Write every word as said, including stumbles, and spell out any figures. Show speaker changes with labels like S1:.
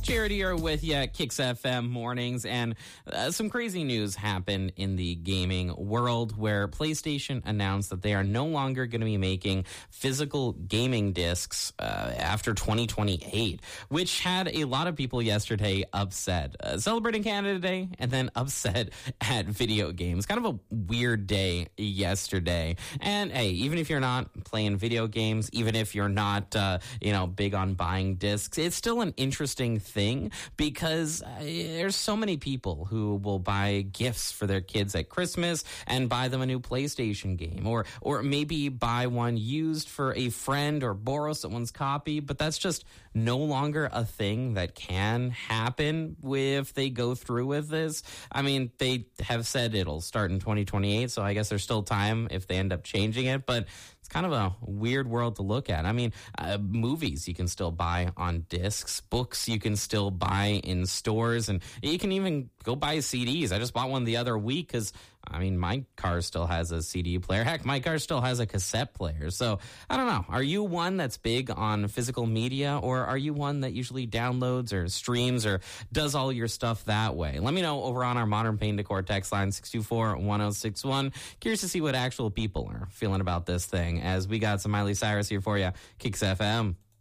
S1: Charity here with you at Kicks F M mornings, and uh, some crazy news happened in the gaming world where PlayStation announced that they are no longer going to be making physical gaming discs uh, after twenty twenty-eight, which had a lot of people yesterday upset. Uh, celebrating Canada Day and then upset at video games. Kind of a weird day yesterday. And hey, even if you're not playing video games, even if you're not, uh, you know, big on buying discs, it's still an interesting thing. thing because uh, there's so many people who will buy gifts for their kids at Christmas and buy them a new PlayStation game, or or maybe buy one used for a friend or borrow someone's copy, but that's just no longer a thing that can happen if they go through with this. I mean, they have said it'll start in twenty twenty-eight, so I guess there's still time if they end up changing it, but it's kind of a weird world to look at. I mean, uh, movies you can still buy on discs. Books you can still buy in stores. And you can even go buy C Ds. I just bought one the other week because, I mean, my car still has a C D player. Heck, my car still has a cassette player. So, I don't know. Are you one that's big on physical media, or are you one that usually downloads or streams or does all your stuff that way? Let me know over on our Modern Paint Decor text line, six two four, one oh six one. Curious to see what actual people are feeling about this thing, as we got some Miley Cyrus here for you. Kicks F M.